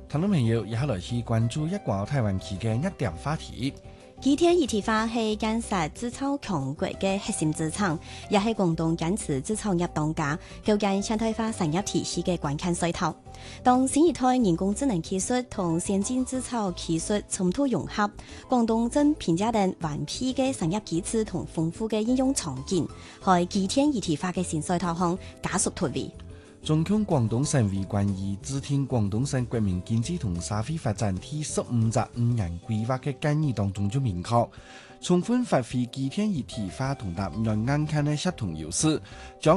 聽眾朋友，以下來去關注一個台灣區嘅一點話題。 基田一體化係建設製造強國嘅核心資產，也係廣東堅持製造業當家、構建現代化產業體系嘅關鍵勢頭。當新一代人工智能技術同先進製造技術衝突融合，廣東正憑借定完備嘅產業基礎同豐富嘅應用場景，喺基田一體化嘅新勢頭上加速突圍。 中共廣東省委關於制定廣東省國民經濟同社會發展第15個5年規劃嘅建議當中就明確，充分發揮基田一體化同搭軟硬件嘅協同優勢，將